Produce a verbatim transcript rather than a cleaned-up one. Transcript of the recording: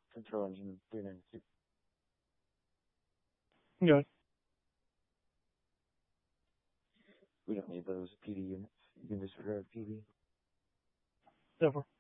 Control engine three ninety-two. Okay. We don't need those P D units. You can disregard P D. Never.